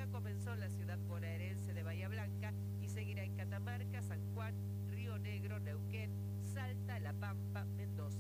ya comenzó en la ciudad bonaerense de Bahía Blanca y seguirá en Catamarca, San Juan, Río Negro, Neuquén, Salta, La Pampa, Mendoza.